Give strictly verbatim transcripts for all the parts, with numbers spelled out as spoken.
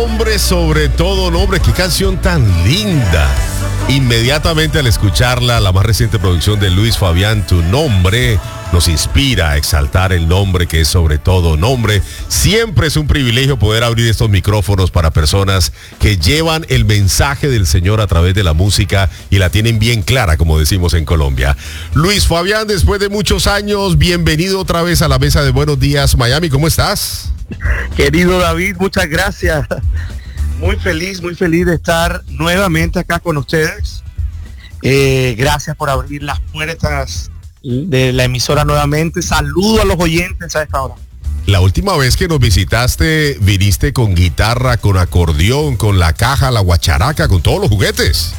nombre sobre todo nombre. Qué canción tan linda. Inmediatamente al escucharla, la más reciente producción de Luis Fabián, Tu Nombre, nos inspira a exaltar el nombre que es sobre todo nombre. Siempre es un privilegio poder abrir estos micrófonos para personas que llevan el mensaje del Señor a través de la música y la tienen bien clara, como decimos en Colombia. Luis Fabián, después de muchos años, bienvenido otra vez a la mesa de Buenos Días Miami. ¿Cómo estás? Querido David, muchas gracias. Muy feliz, muy feliz de estar nuevamente acá con ustedes. Eh, gracias por abrir las puertas de la emisora nuevamente. Saludo a los oyentes a esta hora. La última vez que nos visitaste, viniste con guitarra, con acordeón, con la caja, la guacharaca, con todos los juguetes.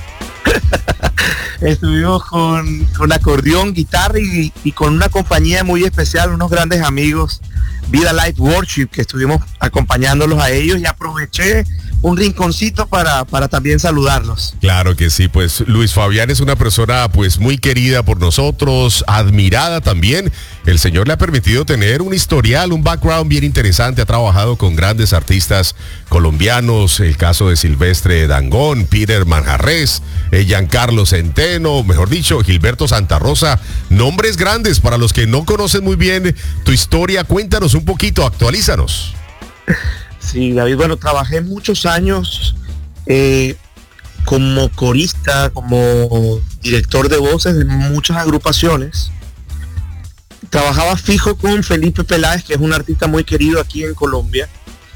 Estuvimos con, con acordeón, guitarra y, y con una compañía muy especial, unos grandes amigos, Vida Life Worship, que estuvimos acompañándolos a ellos, y aproveché un rinconcito para, para también saludarlos. Claro que sí, pues Luis Fabián es una persona pues muy querida por nosotros, admirada también. El Señor le ha permitido tener un historial, un background bien interesante. Ha trabajado con grandes artistas colombianos, el caso de Silvestre Dangond, Peter Manjarrés, eh, Giancarlo Centeno, mejor dicho, Gilberto Santa Rosa. Nombres grandes para los que no conocen muy bien tu historia. Cuéntanos un poquito, actualízanos. Sí, David, bueno, trabajé muchos años eh, como corista, como director de voces de muchas agrupaciones. Trabajaba fijo con Felipe Peláez, que es un artista muy querido aquí en Colombia,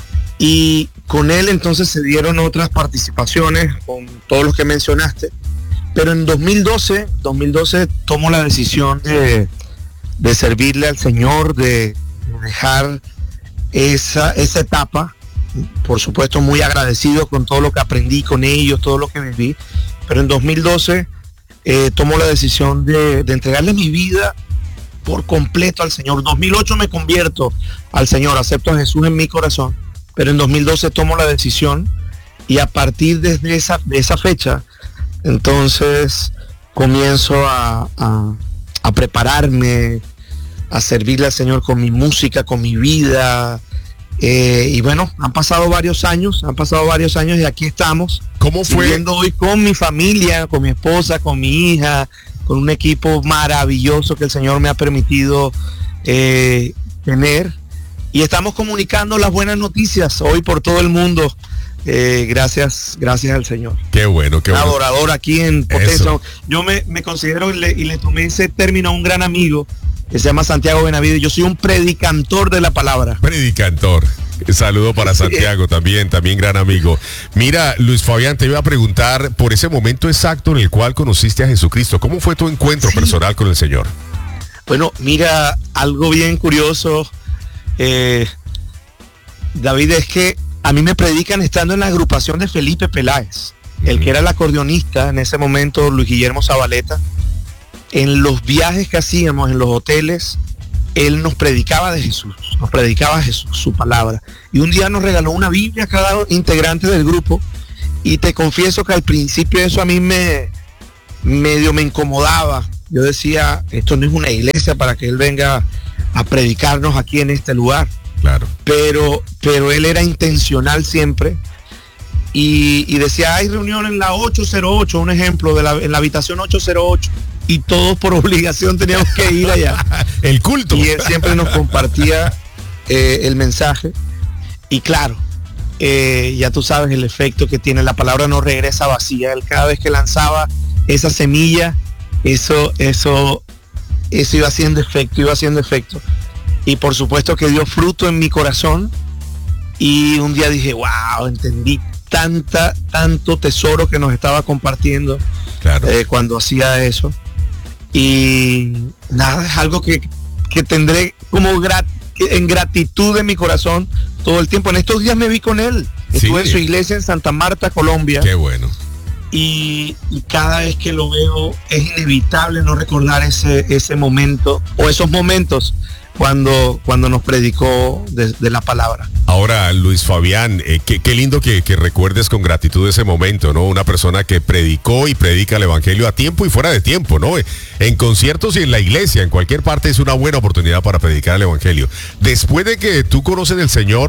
y con él entonces se dieron otras participaciones con todos los que mencionaste, pero en dos mil doce tomo la decisión de, de servirle al Señor, de dejar esa, esa etapa. Por supuesto, muy agradecido con todo lo que aprendí con ellos, todo lo que viví, pero en dos mil doce eh, tomo la decisión de, de entregarle mi vida por completo al Señor. dos mil ocho me convierto al Señor, acepto a Jesús en mi corazón, pero en dos mil doce tomo la decisión, y a partir de esa, de esa fecha, entonces comienzo a, a, a prepararme, a servirle al Señor con mi música, con mi vida. Eh, y bueno, han pasado varios años, han pasado varios años y aquí estamos. ¿Cómo fue? Viviendo hoy con mi familia, con mi esposa, con mi hija, con un equipo maravilloso que el Señor me ha permitido eh, tener. Y estamos comunicando las buenas noticias hoy por todo el mundo. Eh, gracias, gracias al Señor. Qué bueno, qué bueno. Adorador aquí en Potencia. Yo me, me considero y le, y le tomé ese término a un gran amigo que se llama Santiago Benavides. Yo soy un predicantor de la palabra. Predicantor. Saludo para Santiago también, también gran amigo. Mira, Luis Fabián, te iba a preguntar por ese momento exacto en el cual conociste a Jesucristo. ¿Cómo fue tu encuentro sí. personal con el Señor? Bueno, mira, algo bien curioso, eh, David, es que a mí me predican estando en la agrupación de Felipe Peláez, uh-huh. el que era el acordeonista en ese momento, Luis Guillermo Zabaleta. En los viajes que hacíamos, en los hoteles, él nos predicaba de Jesús, nos predicaba Jesús, su palabra. Y un día nos regaló una Biblia a cada integrante del grupo, y te confieso que al principio eso a mí me medio me incomodaba. Yo decía, esto no es una iglesia para que él venga a predicarnos aquí en este lugar. Claro. Pero, pero él era intencional siempre. Y, y decía, hay reunión en la ocho cero ocho, un ejemplo, de la, en la habitación ocho cero ocho. Y todos por obligación teníamos que ir allá. El culto. Y él siempre nos compartía eh, el mensaje. Y claro, eh, ya tú sabes el efecto que tiene. La palabra no regresa vacía. Él cada vez que lanzaba esa semilla, eso, eso, eso iba haciendo efecto, iba haciendo efecto. Y por supuesto que dio fruto en mi corazón. Y un día dije, wow, entendí tanta, tanto tesoro que nos estaba compartiendo. Claro. eh, cuando hacía eso. Y nada, es algo que, que tendré como grat, en gratitud en mi corazón todo el tiempo. En estos días me vi con él. Estuve sí. en su iglesia en Santa Marta, Colombia. Qué bueno. Y, y cada vez que lo veo es inevitable no recordar ese, ese momento o esos momentos cuando, cuando nos predicó de, de la palabra. Ahora, Luis Fabián, eh, qué, qué lindo que, que recuerdes con gratitud ese momento, ¿no? Una persona que predicó y predica el evangelio a tiempo y fuera de tiempo, ¿no? En conciertos y en la iglesia, en cualquier parte es una buena oportunidad para predicar el evangelio. Después de que tú conoces del Señor,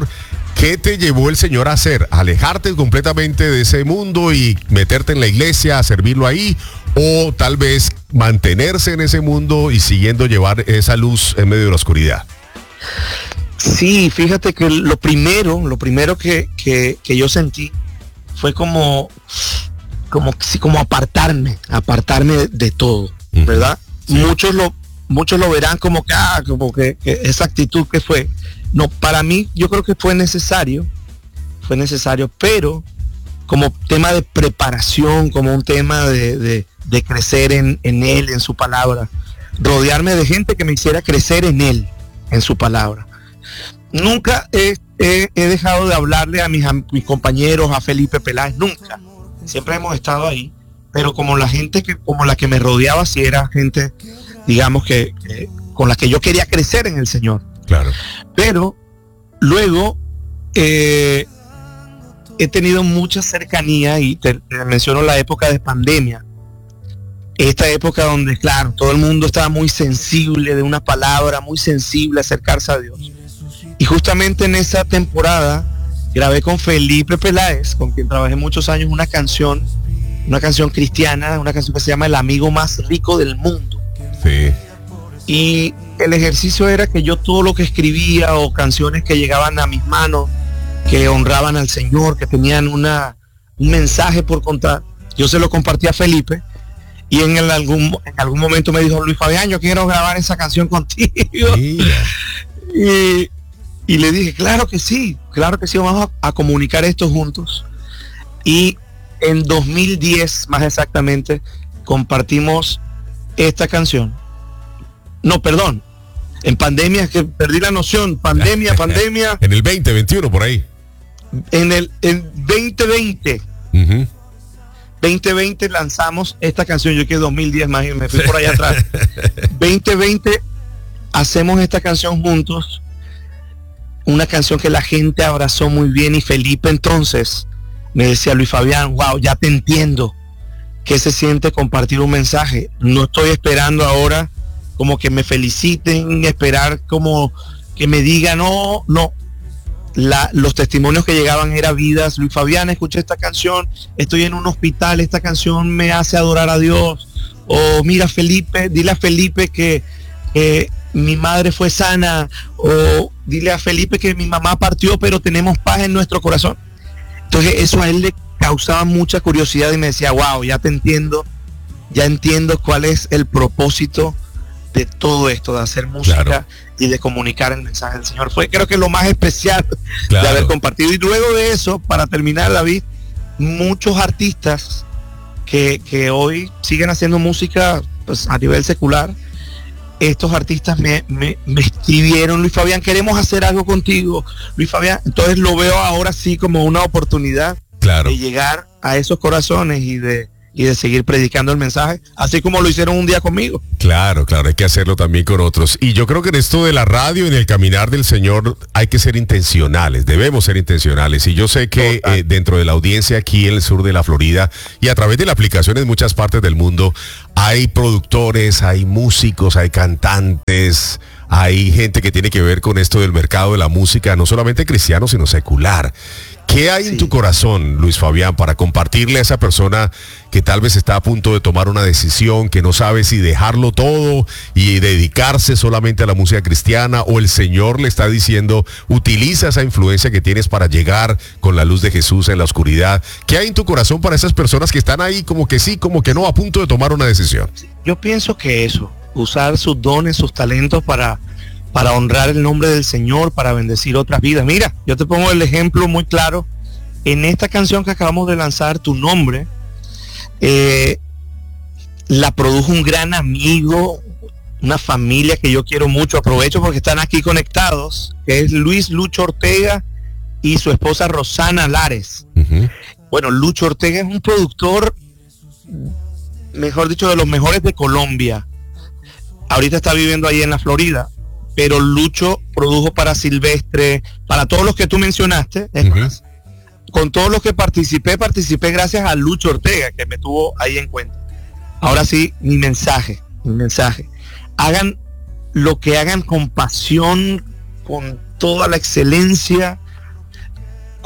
¿Qué te llevó el Señor a hacer? ¿Alejarte completamente de ese mundo y meterte en la iglesia a servirlo ahí? ¿O tal vez mantenerse en ese mundo y siguiendo llevar esa luz en medio de la oscuridad? Sí, fíjate que lo primero, lo primero que, que, que yo sentí fue como, como, como apartarme, apartarme de, de todo, ¿verdad? Sí. Muchos lo, muchos lo verán como que, ah, como que, que esa actitud que fue. No, para mí yo creo que fue necesario, fue necesario, pero como tema de preparación, como un tema de, de, de crecer en, en él, en su palabra, rodearme de gente que me hiciera crecer en él, en su palabra. Nunca he, he, he dejado de hablarle a mis, a mis compañeros, a Felipe Peláez, nunca. Siempre hemos estado ahí, pero como la gente que, como la que me rodeaba, sí era gente, digamos que, que con la que yo quería crecer en el Señor. Claro. Pero luego eh, he tenido mucha cercanía y te, te menciono la época de pandemia. Esta época donde, claro, todo el mundo estaba muy sensible de una palabra, muy sensible a acercarse a Dios. Y justamente en esa temporada grabé con Felipe Peláez, con quien trabajé muchos años, una canción, una canción cristiana, una canción que se llama El amigo más rico del mundo. Sí. Y el ejercicio era que yo todo lo que escribía o canciones que llegaban a mis manos, que honraban al Señor, que tenían una, un mensaje por contar, yo se lo compartí a Felipe. Y en, el algún, en algún momento me dijo, Luis Fabián, yo quiero grabar esa canción contigo. y, y le dije, claro que sí, claro que sí, vamos a, a comunicar esto juntos. Y en dos mil diez, más exactamente, compartimos esta canción. No, perdón, en pandemia, que perdí la noción, pandemia, pandemia. En el veinte veintiuno, por ahí. En el en veinte veinte. Uh-huh. veinte veinte lanzamos esta canción, yo que dos mil diez más, me fui por allá atrás. veinte veinte hacemos esta canción juntos, una canción que la gente abrazó muy bien, y Felipe entonces me decía, Luis Fabián, wow, ya te entiendo qué se siente compartir un mensaje. No estoy esperando ahora como que me feliciten, esperar como que me digan, no, no. La, los testimonios que llegaban eran vidas. Luis Fabián, escuché esta canción, estoy en un hospital, esta canción me hace adorar a Dios. O mira, Felipe, dile a Felipe que eh, mi madre fue sana. O dile a Felipe que mi mamá partió, pero tenemos paz en nuestro corazón. Entonces eso a él le causaba mucha curiosidad y me decía, wow, ya te entiendo, ya entiendo cuál es el propósito de todo esto, de hacer música, claro, y de comunicar el mensaje del Señor. Fue, creo que lo más especial, claro, de haber compartido. Y luego de eso, para terminar, David, muchos artistas que, que hoy siguen haciendo música, pues, a nivel secular, estos artistas me, me, me escribieron, Luis Fabián, queremos hacer algo contigo, Luis Fabián. Entonces lo veo ahora sí como una oportunidad, claro, de llegar a esos corazones y de y de seguir predicando el mensaje, así como lo hicieron un día conmigo. Claro, claro, hay que hacerlo también con otros. Y yo creo que en esto de la radio, en el caminar del Señor, hay que ser intencionales, debemos ser intencionales. Y yo sé que eh, dentro de la audiencia aquí en el sur de la Florida y a través de la aplicación en muchas partes del mundo, hay productores, hay músicos, hay cantantes, hay gente que tiene que ver con esto del mercado de la música, no solamente cristiano, sino secular. ¿Qué hay sí. en tu corazón, Luis Fabián, para compartirle a esa persona que tal vez está a punto de tomar una decisión, que no sabe si dejarlo todo y dedicarse solamente a la música cristiana, o el Señor le está diciendo, utiliza esa influencia que tienes para llegar con la luz de Jesús en la oscuridad? ¿Qué hay en tu corazón para esas personas que están ahí como que sí, como que no, a punto de tomar una decisión? Yo pienso que eso, usar sus dones, sus talentos para... para honrar el nombre del Señor, para bendecir otras vidas. Mira, yo te pongo el ejemplo muy claro. En esta canción que acabamos de lanzar, Tu Nombre, eh, la produjo un gran amigo, una familia que yo quiero mucho. Aprovecho porque están aquí conectados, que es Luis Lucho Ortega y su esposa Rosana Lares. Uh-huh. Bueno, Lucho Ortega es un productor, mejor dicho, de los mejores de Colombia. Ahorita está viviendo ahí en la Florida. Pero Lucho produjo para Silvestre, para todos los que tú mencionaste. Es uh-huh. más, con todos los que participé, participé gracias a Lucho Ortega, que me tuvo ahí en cuenta. Ahora sí, mi mensaje, mi mensaje. Hagan lo que hagan con pasión, con toda la excelencia.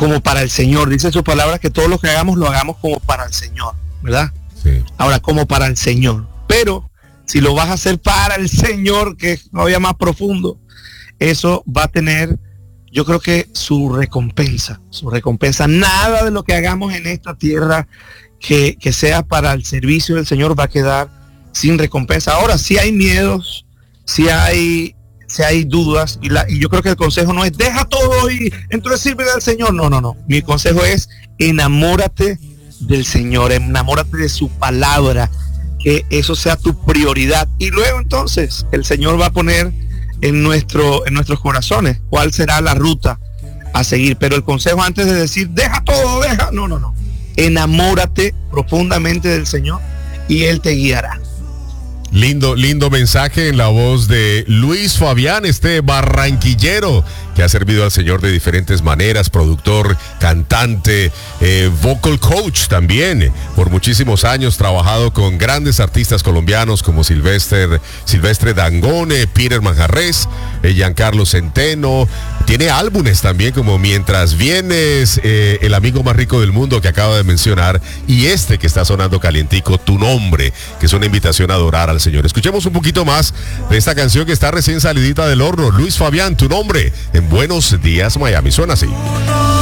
como para el Señor. Dice su palabra que todo lo que hagamos lo hagamos como para el Señor, ¿verdad? Sí. Ahora, como para el Señor. Pero si lo vas a hacer para el Señor, que es todavía más profundo, eso va a tener, yo creo que su recompensa, su recompensa. Nada de lo que hagamos en esta tierra que, que sea para el servicio del Señor va a quedar sin recompensa. Ahora, si hay miedos, si hay, si hay dudas, y, la, y yo creo que el consejo no es deja todo y entonces sirve al Señor. No, no, no. Mi consejo es enamórate del Señor, enamórate de su palabra, que eso sea tu prioridad. Y luego entonces el Señor va a poner en nuestro en nuestros corazones cuál será la ruta a seguir. Pero el consejo antes de decir deja todo, deja, no, no, no, enamórate profundamente del Señor y Él te guiará. Lindo, lindo mensaje en la voz de Luis Fabián, este barranquillero que ha servido al Señor de diferentes maneras, productor, cantante, eh, vocal coach también, por muchísimos años trabajado con grandes artistas colombianos como Silvestre, Silvestre Dangond, Peter Manjarrés, eh, Giancarlo Centeno. Tiene álbumes también como Mientras Vienes, eh, El Amigo Más Rico del Mundo que acaba de mencionar, y este que está sonando calientico, Tu Nombre, que es una invitación a adorar al Señor. Escuchemos un poquito más de esta canción que está recién salidita del horno. Luis Fabián, Tu Nombre, en Buenos Días Miami. Suena así.